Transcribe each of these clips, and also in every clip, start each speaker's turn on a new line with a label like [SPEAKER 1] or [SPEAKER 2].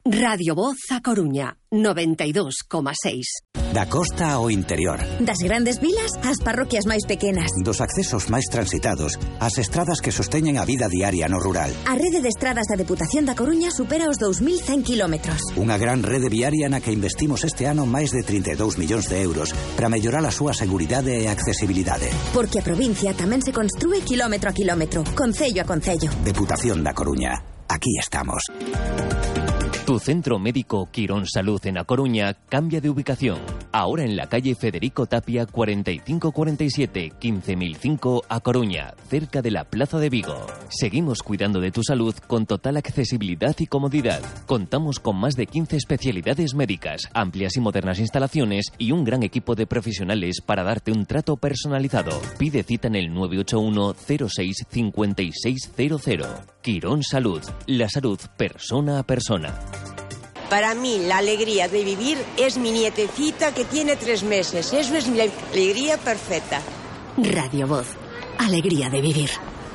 [SPEAKER 1] Radio Voz a Coruña, 92,6.
[SPEAKER 2] Da costa ao interior.
[SPEAKER 3] Das grandes vilas ás parroquias máis pequenas.
[SPEAKER 2] Dos accesos máis transitados ás estradas que sosteñen a vida diaria no rural.
[SPEAKER 3] A rede de estradas da Deputación da Coruña supera os 2.100 kilómetros.
[SPEAKER 2] Unha gran rede viaria na que investimos este ano máis de 32 millóns de euros para mellorar a súa seguridade e accesibilidade.
[SPEAKER 3] Porque a provincia tamén se construe kilómetro a kilómetro, concello a concello.
[SPEAKER 2] Deputación da Coruña. Aquí estamos.
[SPEAKER 4] Tu centro médico Quirón Salud en A Coruña cambia de ubicación. Ahora en la calle Federico Tapia 4547, 15005 A Coruña, cerca de la Plaza de Vigo. Seguimos cuidando de tu salud con total accesibilidad y comodidad. Contamos con más de 15 especialidades médicas, amplias y modernas instalaciones y un gran equipo de profesionales para darte un trato personalizado. Pide cita en el 981 06 5600. Quirón Salud, la salud persona a persona.
[SPEAKER 5] Para mí, la alegría de vivir es mi nietecita que tiene 3 meses. Eso es mi alegría perfecta.
[SPEAKER 1] Radio Voz, alegría de vivir.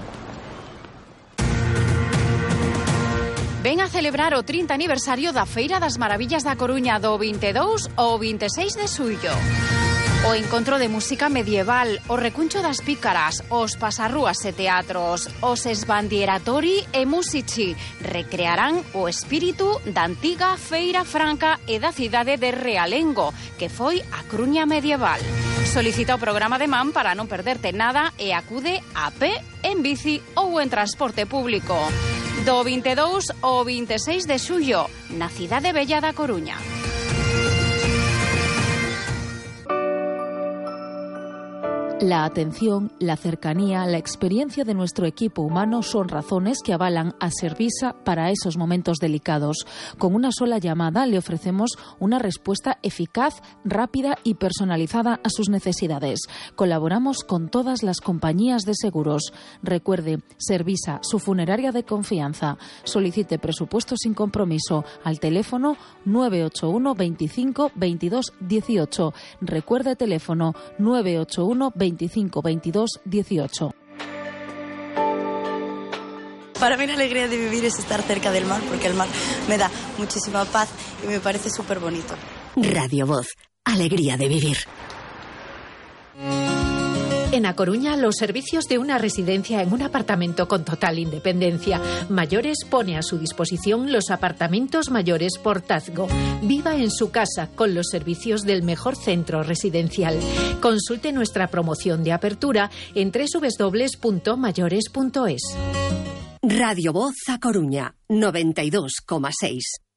[SPEAKER 6] Ven a celebrar o 30 aniversario da Feira das Maravillas da Coruña do 22 ao 26 de xullo. O encontro de música medieval, o recuncho das pícaras, os pasarrúas e teatros, os esbandieratori e musici recrearán o espírito da antiga Feira Franca e da cidade de Realengo, que foi a Coruña medieval. Solicita o programa de Man para non perderte nada e acude a pé, en bici ou en transporte público. Do 22 ao 26 de xullo, na cidade bella da Coruña.
[SPEAKER 7] La atención, la cercanía, la experiencia de nuestro equipo humano son razones que avalan a Servisa para esos momentos delicados. Con una sola llamada le ofrecemos una respuesta eficaz, rápida y personalizada a sus necesidades. Colaboramos con todas las compañías de seguros. Recuerde, Servisa, su funeraria de confianza. Solicite presupuesto sin compromiso al teléfono 981 25 22 18. Recuerde teléfono 981 25 22 18.
[SPEAKER 8] Para mí la alegría de vivir es estar cerca del mar, porque el mar me da muchísima paz y me parece súper bonito.
[SPEAKER 1] Radio Voz, alegría de vivir.
[SPEAKER 9] En A Coruña, los servicios de una residencia en un apartamento con total independencia. Mayores pone a su disposición los apartamentos mayores Portazgo. Viva en su casa con los servicios del mejor centro residencial. Consulte nuestra promoción de apertura en www.mayores.es.
[SPEAKER 1] Radio Voz a Coruña, 92,6.